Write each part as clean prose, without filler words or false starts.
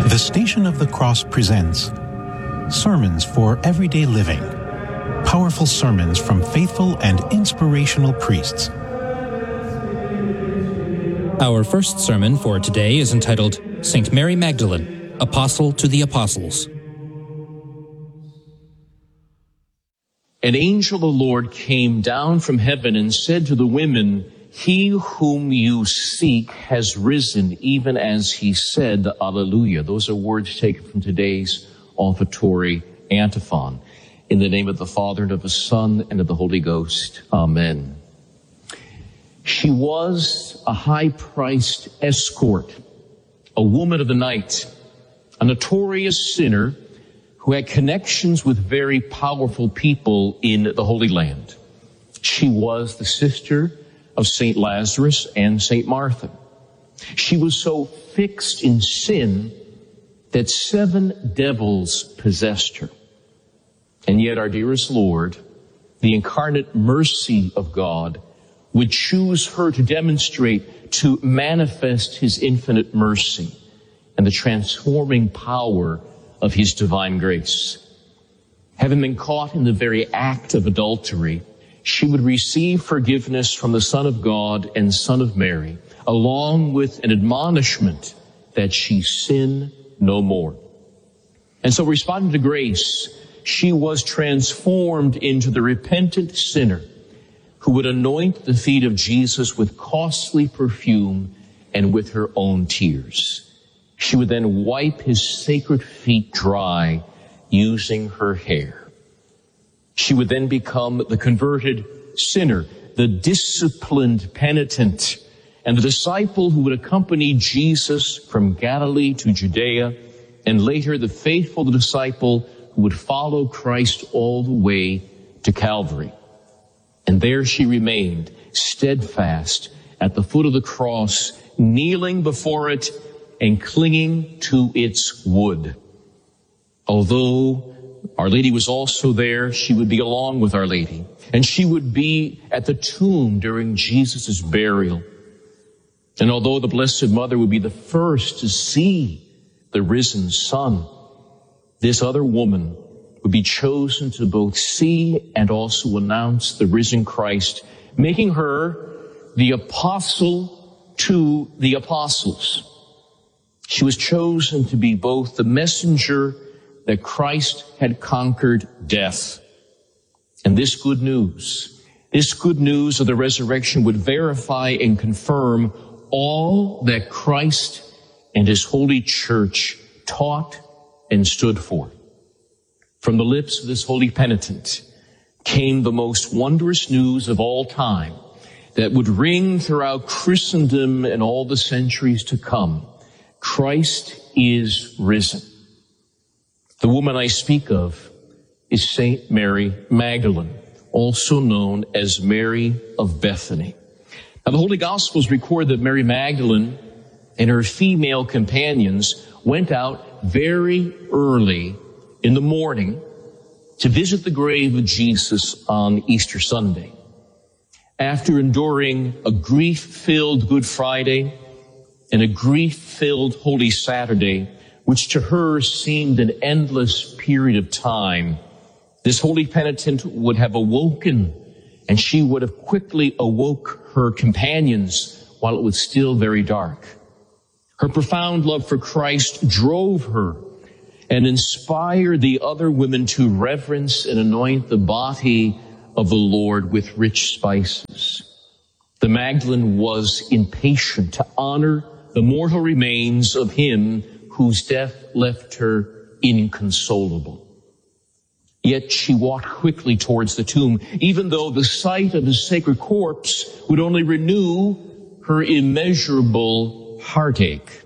The Station of the Cross presents Sermons for Everyday Living. Powerful sermons from faithful and inspirational priests. Our first sermon for today is entitled St. Mary Magdalene, Apostle to the Apostles. An angel of the Lord came down from heaven and said to the women, "He whom you seek has risen, even as he said, Alleluia." Those are words taken from today's offertory antiphon. In the name of the Father, and of the Son, and of the Holy Ghost. Amen. She was a high-priced escort, a woman of the night, a notorious sinner who had connections with very powerful people in the Holy Land. She was the sister of St. Lazarus and St. Martha. She was so fixed in sin that 7 devils possessed her. And yet our dearest Lord, the incarnate mercy of God, would choose her to demonstrate, to manifest his infinite mercy and the transforming power of his divine grace. Having been caught in the very act of adultery, she would receive forgiveness from the Son of God and Son of Mary, along with an admonishment that she sin no more. And so, responding to grace, she was transformed into the repentant sinner who would anoint the feet of Jesus with costly perfume and with her own tears. She would then wipe his sacred feet dry using her hair. She would then become the converted sinner, the disciplined penitent, and the disciple who would accompany Jesus from Galilee to Judea, and later the faithful disciple who would follow Christ all the way to Calvary. And there she remained, steadfast at the foot of the cross, kneeling before it and clinging to its wood. Although Our Lady was also there, she would be along with Our Lady, and she would be at the tomb during Jesus' burial. And although the Blessed Mother would be the first to see the risen Son, this other woman would be chosen to both see and also announce the risen Christ, making her the apostle to the apostles. She was chosen to be both the messenger that Christ had conquered death. And this good news of the resurrection would verify and confirm all that Christ and his holy church taught and stood for. From the lips of this holy penitent came the most wondrous news of all time that would ring throughout Christendom and all the centuries to come. Christ is risen. The woman I speak of is St. Mary Magdalene, also known as Mary of Bethany. Now, the Holy Gospels record that Mary Magdalene and her female companions went out very early in the morning to visit the grave of Jesus on Easter Sunday. After enduring a grief-filled Good Friday and a grief-filled Holy Saturday, which to her seemed an endless period of time, this holy penitent would have awoken, and she would have quickly awoke her companions while it was still very dark. Her profound love for Christ drove her and inspired the other women to reverence and anoint the body of the Lord with rich spices. The Magdalene was impatient to honor the mortal remains of him whose death left her inconsolable. Yet she walked quickly towards the tomb, even though the sight of his sacred corpse would only renew her immeasurable heartache.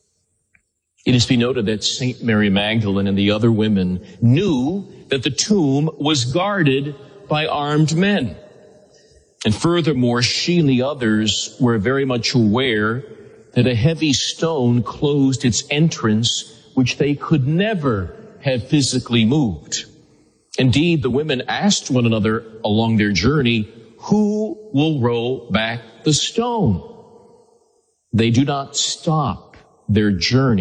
It is to be noted that St. Mary Magdalene and the other women knew that the tomb was guarded by armed men. And furthermore, she and the others were very much aware that a heavy stone closed its entrance, which they could never have physically moved. Indeed, the women asked one another along their journey, "Who will roll back the stone?" They do not stop their journey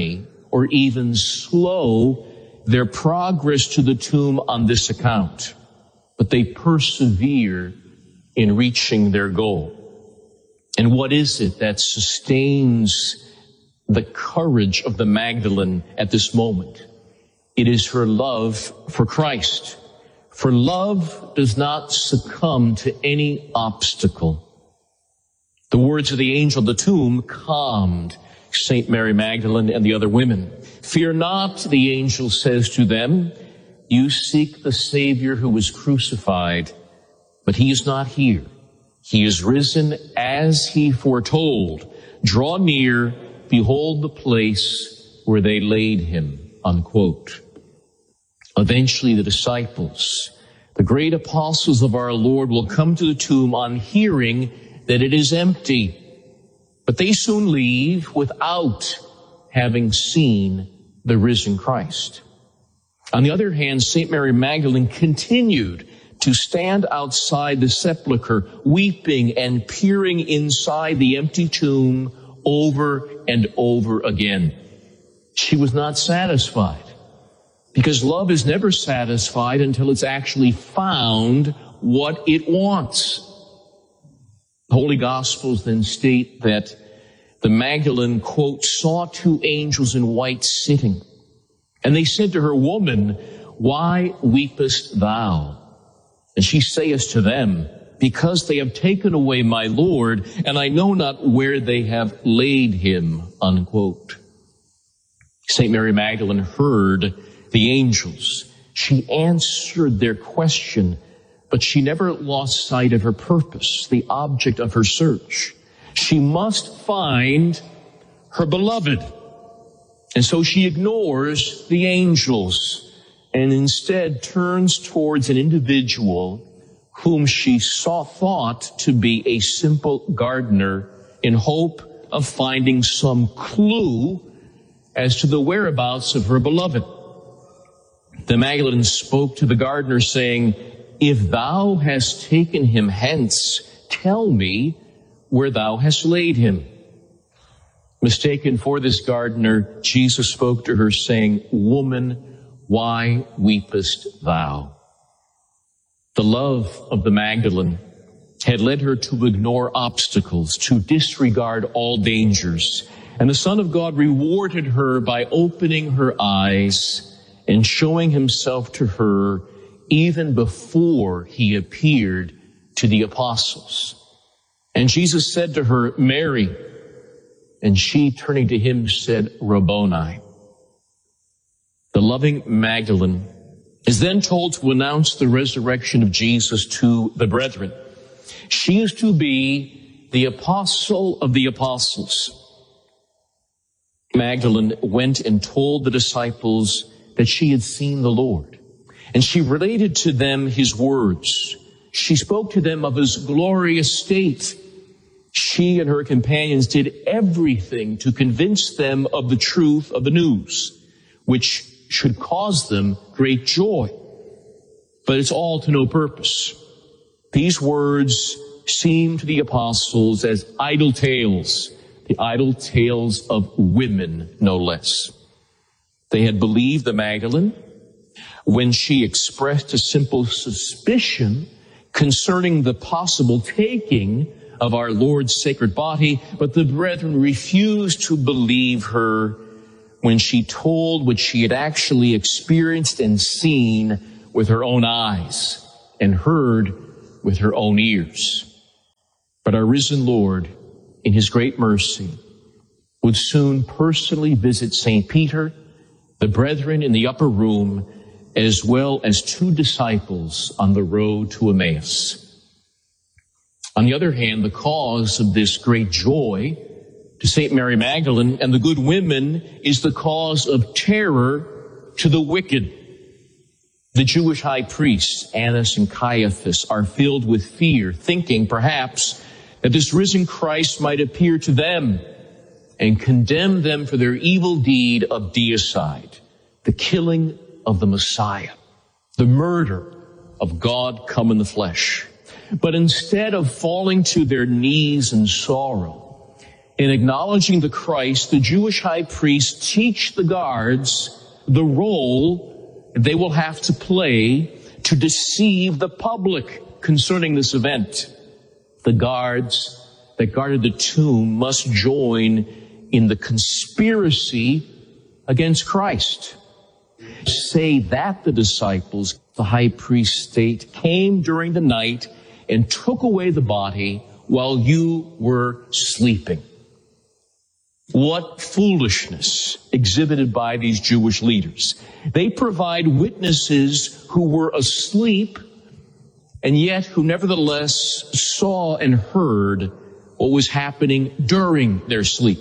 or even slow their progress to the tomb on this account, but they persevere in reaching their goal. And what is it that sustains the courage of the Magdalene at this moment? It is her love for Christ. For love does not succumb to any obstacle. The words of the angel of the tomb calmed St. Mary Magdalene and the other women. Fear not, the angel says to them. You seek the Savior who was crucified, but he is not here. He is risen as he foretold. Draw near, behold the place where they laid him, unquote. Eventually the disciples, the great apostles of our Lord, will come to the tomb on hearing that it is empty. But they soon leave without having seen the risen Christ. On the other hand, St. Mary Magdalene continued to stand outside the sepulchre, weeping and peering inside the empty tomb over and over again. She was not satisfied, because love is never satisfied until it's actually found what it wants. The Holy Gospels then state that the Magdalene, quote, saw two angels in white sitting, and they said to her, Woman, why weepest thou? And she saith to them, Because they have taken away my Lord, and I know not where they have laid him, unquote. St. Mary Magdalene heard the angels. She answered their question, but she never lost sight of her purpose, the object of her search. She must find her beloved. And so she ignores the angels and instead turns towards an individual whom she thought to be a simple gardener in hope of finding some clue as to the whereabouts of her beloved. The Magdalene spoke to the gardener, saying, If thou hast taken him hence, tell me where thou hast laid him. Mistaken for this gardener, Jesus spoke to her, saying, Woman, why weepest thou? The love of the Magdalene had led her to ignore obstacles, to disregard all dangers. And the Son of God rewarded her by opening her eyes and showing himself to her even before he appeared to the apostles. And Jesus said to her, Mary, and she, turning to him, said, Rabboni. The loving Magdalene is then told to announce the resurrection of Jesus to the brethren. She is to be the apostle of the apostles. Magdalene went and told the disciples that she had seen the Lord, and she related to them his words. She spoke to them of his glorious state. She and her companions did everything to convince them of the truth of the news, which should cause them great joy. But it's all to no purpose. These words seem to the apostles as idle tales, the idle tales of women, no less. They had believed the Magdalene when she expressed a simple suspicion concerning the possible taking of our Lord's sacred body, but the brethren refused to believe her when she told what she had actually experienced and seen with her own eyes and heard with her own ears. But our risen Lord, in his great mercy, would soon personally visit St. Peter, the brethren in the upper room, as well as two disciples on the road to Emmaus. On the other hand, the cause of this great joy to St. Mary Magdalene and the good women is the cause of terror to the wicked. The Jewish high priests, Annas and Caiaphas, are filled with fear, thinking perhaps that this risen Christ might appear to them and condemn them for their evil deed of deicide, the killing of the Messiah, the murder of God come in the flesh. But instead of falling to their knees in sorrow, In acknowledging the Christ, the Jewish high priests teach the guards the role they will have to play to deceive the public concerning this event. The guards that guarded the tomb must join in the conspiracy against Christ. Say that the disciples, the high priest state, came during the night and took away the body while you were sleeping. What foolishness exhibited by these Jewish leaders. They provide witnesses who were asleep and yet who nevertheless saw and heard what was happening during their sleep.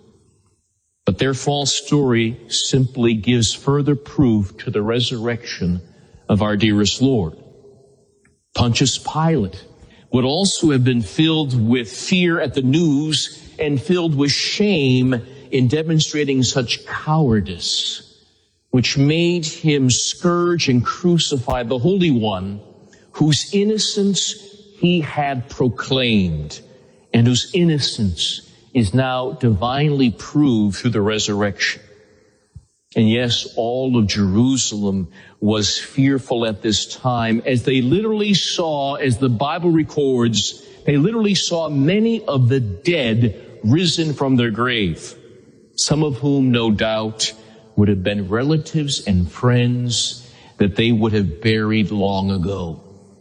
But their false story simply gives further proof to the resurrection of our dearest Lord. Pontius Pilate would also have been filled with fear at the news and filled with shame in demonstrating such cowardice, which made him scourge and crucify the Holy One, whose innocence he had proclaimed, and whose innocence is now divinely proved through the resurrection. And yes, all of Jerusalem was fearful at this time, as they literally saw, as the Bible records, they literally saw many of the dead risen from their grave, some of whom no doubt would have been relatives and friends that they would have buried long ago.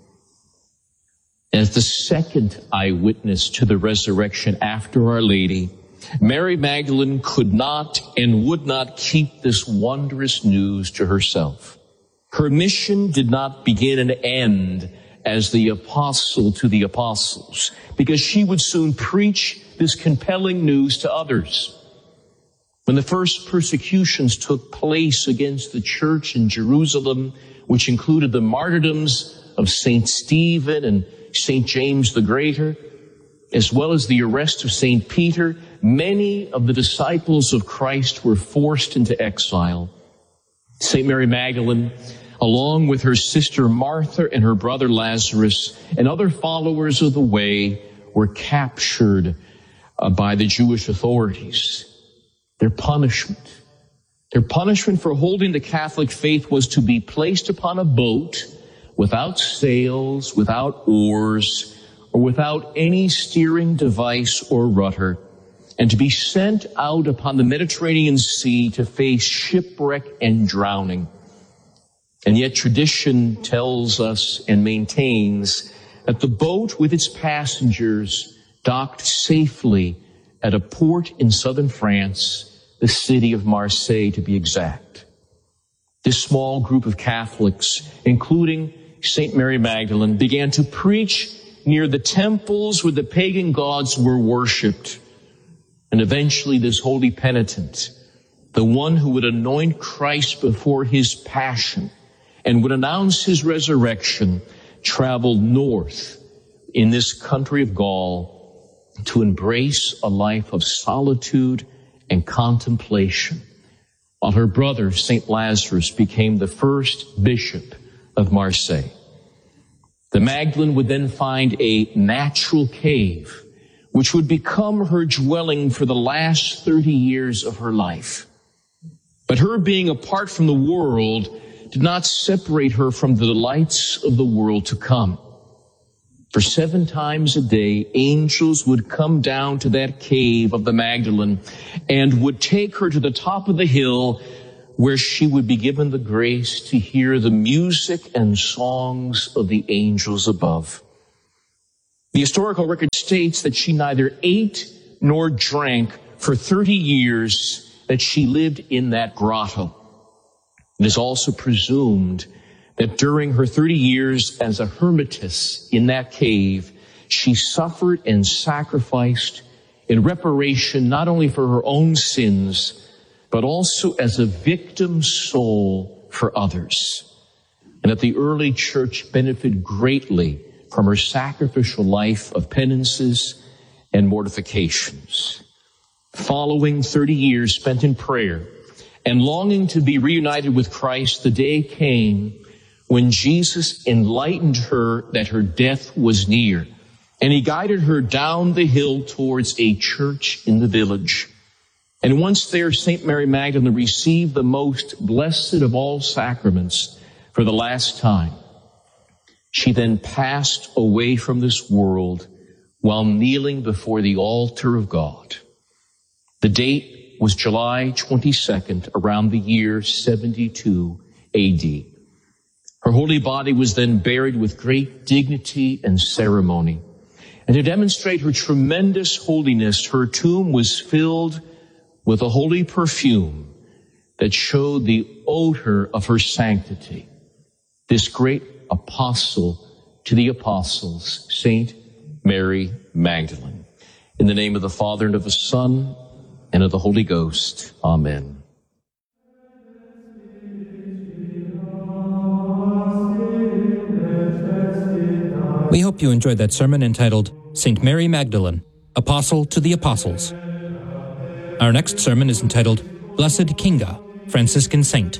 As the second eyewitness to the resurrection after Our Lady, Mary Magdalene could not and would not keep this wondrous news to herself. Her mission did not begin and end as the apostle to the apostles, because she would soon preach this compelling news to others. When the first persecutions took place against the church in Jerusalem, which included the martyrdoms of St. Stephen and St. James the Greater, as well as the arrest of St. Peter, many of the disciples of Christ were forced into exile. St. Mary Magdalene, along with her sister Martha and her brother Lazarus and other followers of the way, were captured by the Jewish authorities. Their punishment for holding the Catholic faith was to be placed upon a boat without sails, without oars, or without any steering device or rudder, and to be sent out upon the Mediterranean Sea to face shipwreck and drowning. And yet tradition tells us and maintains that the boat with its passengers docked safely at a port in southern France, the city of Marseille to be exact. This small group of Catholics, including St. Mary Magdalene, began to preach near the temples where the pagan gods were worshipped. And eventually this holy penitent, the one who would anoint Christ before his passion and would announce his resurrection, traveled north in this country of Gaul to embrace a life of solitude and contemplation, while her brother, St. Lazarus, became the first bishop of Marseille. The Magdalene would then find a natural cave, which would become her dwelling for the last 30 years of her life. But her being apart from the world did not separate her from the delights of the world to come. For 7 times a day, angels would come down to that cave of the Magdalene and would take her to the top of the hill, where she would be given the grace to hear the music and songs of the angels above. The historical record states that she neither ate nor drank for 30 years that she lived in that grotto. It is also presumed that during her 30 years as a hermitess in that cave, she suffered and sacrificed in reparation not only for her own sins, but also as a victim soul for others. And that the early church benefited greatly from her sacrificial life of penances and mortifications. Following 30 years spent in prayer and longing to be reunited with Christ, the day came when Jesus enlightened her that her death was near, And he guided her down the hill towards a church in the village. And once there, St. Mary Magdalene received the most blessed of all sacraments for the last time. She then passed away from this world while kneeling before the altar of God. The date was July 22nd, around the year 72 AD. Her holy body was then buried with great dignity and ceremony. And to demonstrate her tremendous holiness, her tomb was filled with a holy perfume that showed the odor of her sanctity. This great apostle to the apostles, Saint Mary Magdalene. In the name of the Father, and of the Son, and of the Holy Ghost. Amen. We hope you enjoyed that sermon entitled St. Mary Magdalene, Apostle to the Apostles. Our next sermon is entitled Blessed Kinga, Franciscan Saint.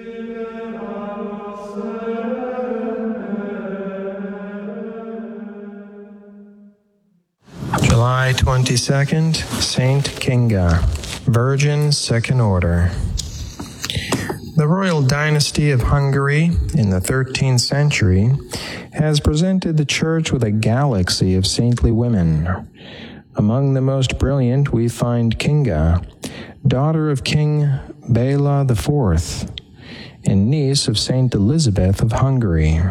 July 22nd, Saint Kinga, Virgin, Second Order. The royal dynasty of Hungary in the 13th century has presented the Church with a galaxy of saintly women. Among the most brilliant we find Kinga, daughter of King Bela IV, and niece of Saint Elizabeth of Hungary.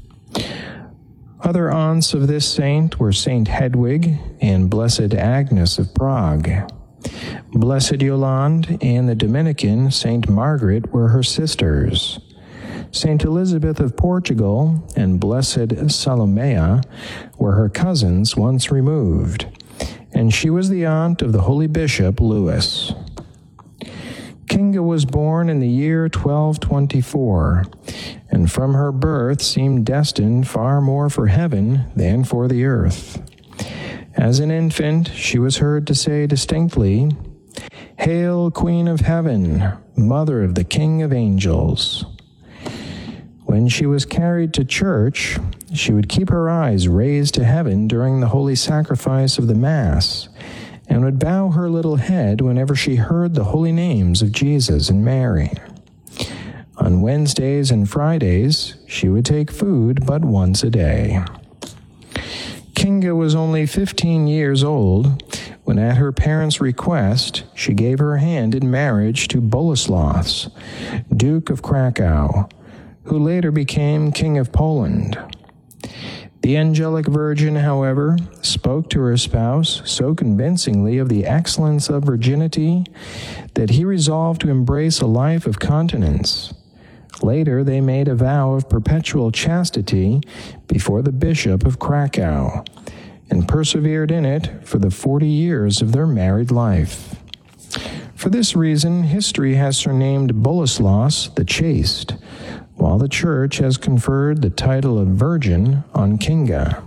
Other aunts of this saint were Saint Hedwig and Blessed Agnes of Prague. Blessed Yolande and the Dominican Saint Margaret were her sisters. Saint Elizabeth of Portugal and Blessed Salomea were her cousins once removed, and she was the aunt of the holy bishop Louis. Kinga was born in the year 1224, and from her birth seemed destined far more for heaven than for the earth. As an infant, she was heard to say distinctly, "Hail, Queen of Heaven, Mother of the King of Angels." When she was carried to church, she would keep her eyes raised to heaven during the holy sacrifice of the Mass, and would bow her little head whenever she heard the holy names of Jesus and Mary. On Wednesdays and Fridays, she would take food but once a day. Kinga was only 15 years old when, at her parents' request, she gave her hand in marriage to Bolesław, Duke of Krakow, who later became King of Poland. The angelic virgin, however, spoke to her spouse so convincingly of the excellence of virginity that he resolved to embrace a life of continence. Later, they made a vow of perpetual chastity before the Bishop of Krakow, and persevered in it for the 40 years of their married life. For this reason, history has surnamed Bolesław the Chaste, while the Church has conferred the title of Virgin on Kinga.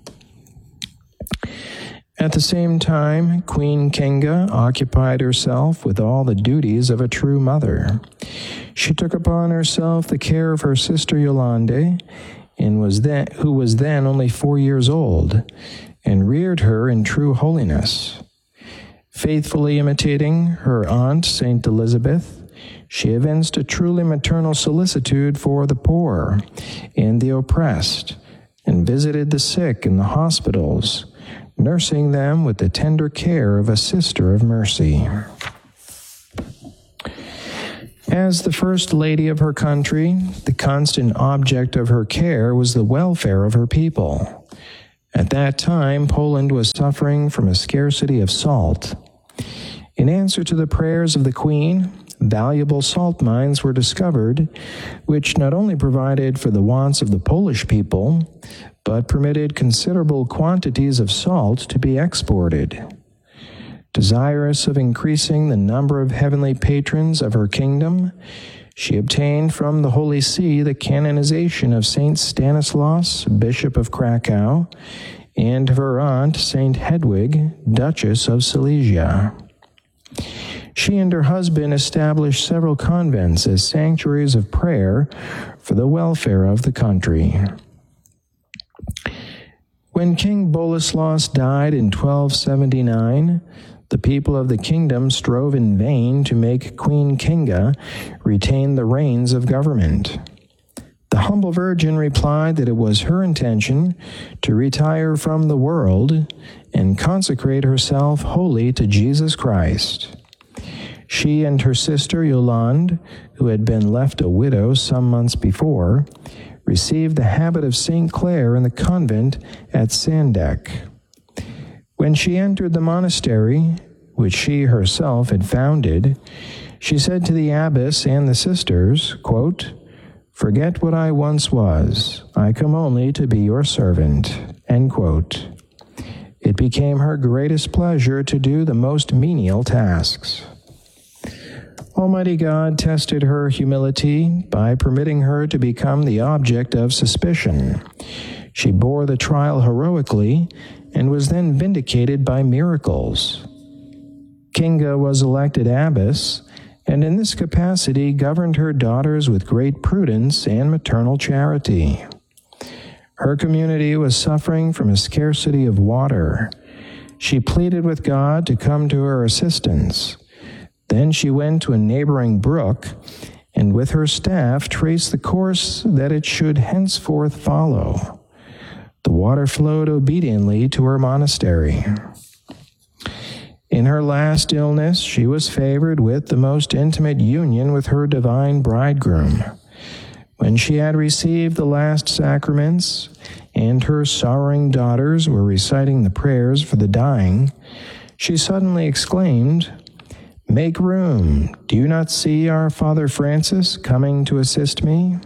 At the same time, Queen Kinga occupied herself with all the duties of a true mother. She took upon herself the care of her sister Yolande, who was then only 4 years old, and reared her in true holiness. Faithfully imitating her aunt, Saint Elizabeth, she evinced a truly maternal solicitude for the poor and the oppressed, and visited the sick in the hospitals, nursing them with the tender care of a sister of mercy. As the first lady of her country, the constant object of her care was the welfare of her people. At that time, Poland was suffering from a scarcity of salt. In answer to the prayers of the Queen, valuable salt mines were discovered, which not only provided for the wants of the Polish people, but permitted considerable quantities of salt to be exported. Desirous of increasing the number of heavenly patrons of her kingdom, she obtained from the Holy See the canonization of Saint Stanislaus, Bishop of Krakow, and of her aunt, Saint Hedwig, Duchess of Silesia. She and her husband established several convents as sanctuaries of prayer for the welfare of the country. When King Boleslaus died in 1279, the people of the kingdom strove in vain to make Queen Kinga retain the reins of government. The humble virgin replied that it was her intention to retire from the world and consecrate herself wholly to Jesus Christ. She and her sister Yolande, who had been left a widow some months before, received the habit of St. Clare in the convent at Sandeck. When she entered the monastery, which she herself had founded, she said to the abbess and the sisters, quote, "Forget what I once was. I come only to be your servant." End quote. It became her greatest pleasure to do the most menial tasks. Almighty God tested her humility by permitting her to become the object of suspicion. She bore the trial heroically and was then vindicated by miracles. Kinga was elected abbess, and in this capacity governed her daughters with great prudence and maternal charity. Her community was suffering from a scarcity of water. She pleaded with God to come to her assistance. Then she went to a neighboring brook, and with her staff traced the course that it should henceforth follow. The water flowed obediently to her monastery. In her last illness, she was favored with the most intimate union with her divine bridegroom. When she had received the last sacraments, and her sorrowing daughters were reciting the prayers for the dying, she suddenly exclaimed, "Make room! Do you not see our Father Francis coming to assist me?"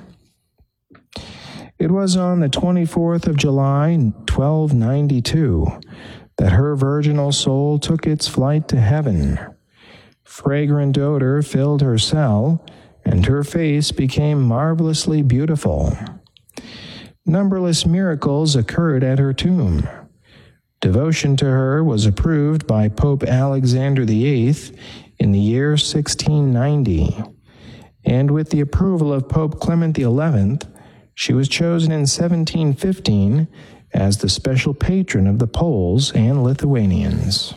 It was on the 24th of July, 1292, that her virginal soul took its flight to heaven. Fragrant odor filled her cell, and her face became marvelously beautiful. Numberless miracles occurred at her tomb. Devotion to her was approved by Pope Alexander VIII in the year 1690, and with the approval of Pope Clement XI, she was chosen in 1715 as the special patron of the Poles and Lithuanians.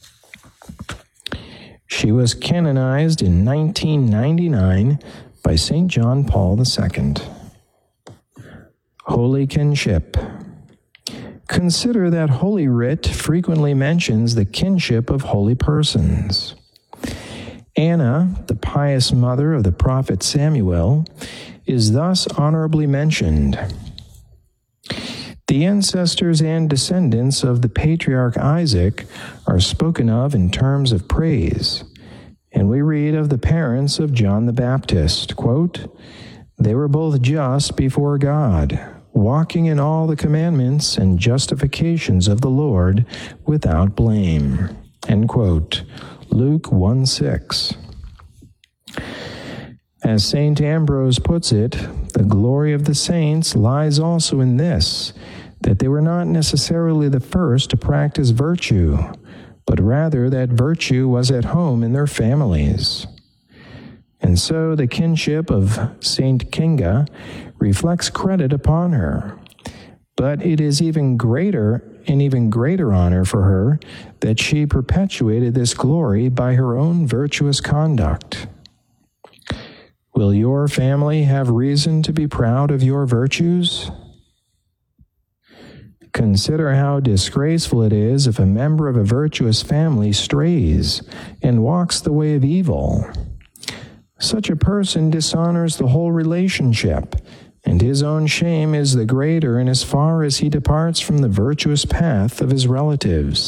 She was canonized in 1999 by St. John Paul II. Holy Kinship. Consider that Holy Writ frequently mentions the kinship of holy persons. Anna, the pious mother of the prophet Samuel, is thus honorably mentioned. The ancestors and descendants of the patriarch Isaac are spoken of in terms of praise, and we read of the parents of John the Baptist, quote, "They were both just before God, walking in all the commandments and justifications of the Lord without blame." End quote. Luke 1:6. As St. Ambrose puts it, the glory of the saints lies also in this, that they were not necessarily the first to practice virtue, but rather that virtue was at home in their families. And so the kinship of St. Kinga reflects credit upon her, but it is an even greater honor for her that she perpetuated this glory by her own virtuous conduct. Will your family have reason to be proud of your virtues? Consider how disgraceful it is if a member of a virtuous family strays and walks the way of evil. Such a person dishonors the whole relationship, and his own shame is the greater in as far as he departs from the virtuous path of his relatives.